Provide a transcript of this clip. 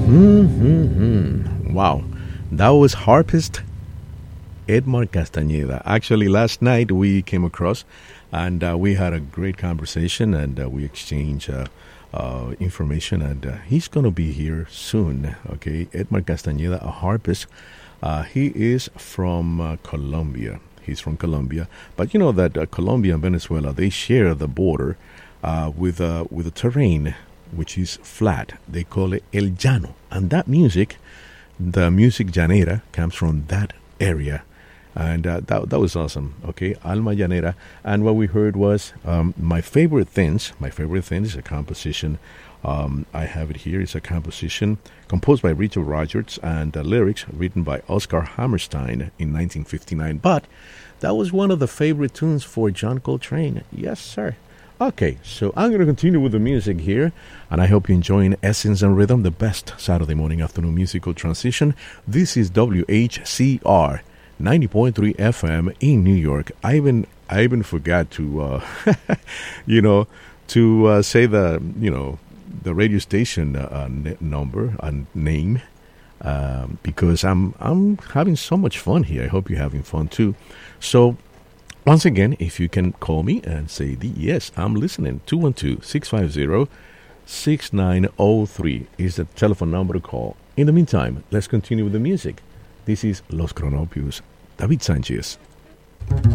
Wow, that was harpist Edmar Castañeda. Actually, last night we came across and we had a great conversation and we exchanged information. And he's going to be here soon. Okay, Edmar Castañeda, a harpist. He is from Colombia. He's from Colombia, but you know that Colombia and Venezuela, they share the border with a terrain which is flat. They call it El Llano, and that music, the music llanera, comes from that area, and that was awesome. Okay, Alma Llanera, and what we heard was my favorite things. My favorite thing is a composition. I have it here. It's a composition composed by Richard Rodgers and lyrics written by Oscar Hammerstein in 1959. But that was one of the favorite tunes for John Coltrane. Yes, sir. Okay, so I'm going to continue with the music here, and I hope you're enjoying Essence and Rhythm, the best Saturday morning afternoon musical transition. This is WHCR 90.3 FM in New York. I even forgot to, say the radio station number and name, because I'm having so much fun here. I hope you're having fun too. So, once again, if you can call me and say, yes, I'm listening, 212-650-6903 is the telephone number to call. In the meantime, let's continue with the music. This is Los Cronopios, David Sanchez.